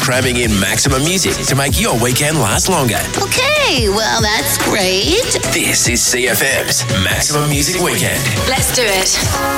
cramming in maximum music to make your weekend last longer. Okay, well, that's great. This is CFM's Maximum Music Weekend. Let's do it.